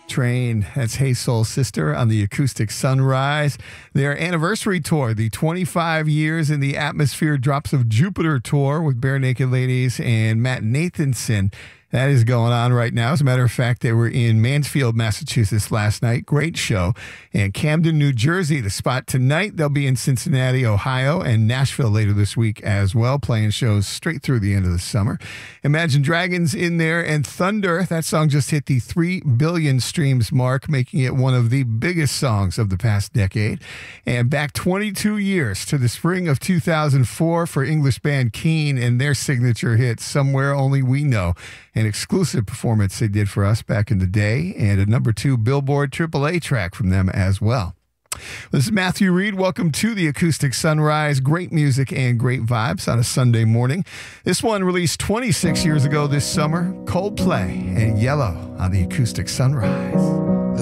Train. That's Hey Soul Sister on the Acoustic Sunrise. Their anniversary tour, the 25 Years in the Atmosphere Drops of Jupiter tour with Bare Naked Ladies and Matt Nathanson. That is going on right now. As a matter of fact, they were in Mansfield, Massachusetts last night. Great show. And Camden, New Jersey, the spot tonight. They'll be in Cincinnati, Ohio, and Nashville later this week as well, playing shows straight through the end of the summer. Imagine Dragons in there, and Thunder. That song just hit the 3 billion streams mark, making it one of the biggest songs of the past decade. And back 22 years to the spring of 2004 for English band Keane and their signature hit, Somewhere Only We Know. An exclusive performance they did for us back in the day, and a #2 Billboard AAA track from them as well. This is Matthew Reed. Welcome to the Acoustic Sunrise. Great music and great vibes on a Sunday morning. This one released 26 years ago this summer. Coldplay and Yellow on the Acoustic Sunrise.